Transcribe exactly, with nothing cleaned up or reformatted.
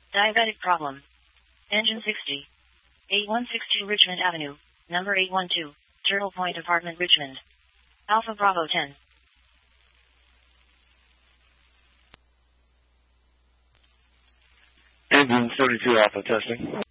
Diabetic problem. Engine sixty. eight one six two Richmond Avenue, number eight one two, Turtle Point Apartment, Richmond. Alpha Bravo ten. Engine thirty-two Alpha testing.